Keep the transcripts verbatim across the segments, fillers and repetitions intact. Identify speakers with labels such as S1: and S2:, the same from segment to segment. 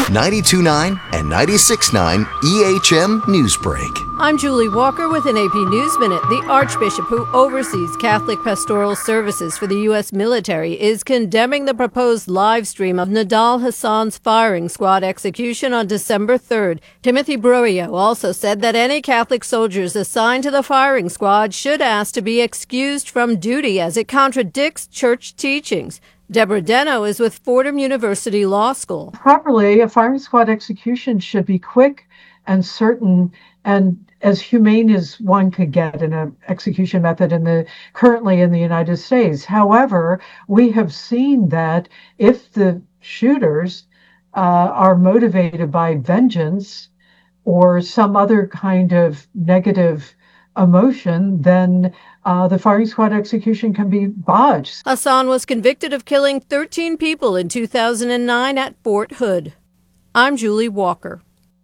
S1: ninety-two point nine and ninety-six point nine E H M Newsbreak.
S2: I'm Julie Walker with an A P News Minute. The Archbishop who oversees Catholic pastoral services for the U S military is condemning the proposed live stream of Nidal Hasan's firing squad execution on December third. Timothy Breuio also said that any Catholic soldiers assigned to the firing squad should ask to be excused from duty as it contradicts church teachings. Deborah Deno is with Fordham University Law School.
S3: Properly, a firing squad execution should be quick and certain and as humane as one could get in an execution method in the currently in the United States. However, we have seen that if the shooters uh, are motivated by vengeance or some other kind of negative emotion, then uh, the firing squad execution can be botched.
S2: Hasan was convicted of killing thirteen people in two thousand nine at Fort Hood. I'm Julie Walker.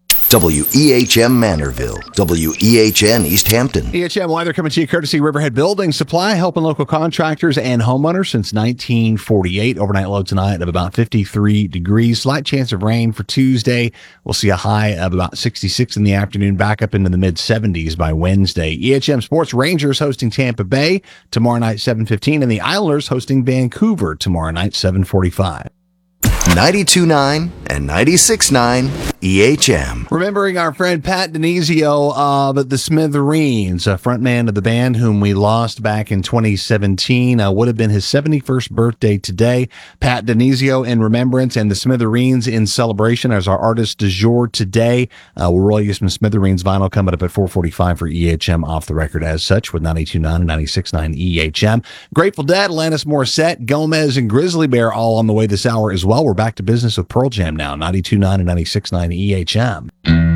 S1: W E H M Manorville, W E H N East Hampton.
S4: E H M weather coming to you courtesy Riverhead Building Supply, helping local contractors and homeowners since nineteen forty-eight. Overnight low tonight of about fifty-three degrees. Slight chance of rain for Tuesday. We'll see a high of about sixty-six in the afternoon, back up into the mid seventies by Wednesday. E H M Sports, Rangers hosting Tampa Bay tomorrow night, seven fifteen, and the Islanders hosting Vancouver tomorrow night, seven forty-five.
S1: ninety-two point nine and ninety-six point nine E H M.
S4: Remembering our friend Pat Denizio of the Smithereens, a frontman of the band whom we lost back in twenty seventeen, uh, would have been his seventy-first birthday today. Pat Denizio in remembrance and the Smithereens in celebration as our artist du jour today. Uh, we'll roll you some Smithereens vinyl coming up at four forty-five for E H M Off the Record as such with ninety-two point nine and ninety-six point nine E H M. Grateful Dead, Alanis Morissette, Gomez, and Grizzly Bear all on the way this hour as well. We're back to business with Pearl Jam now, ninety-two point nine and ninety-six point nine E H M.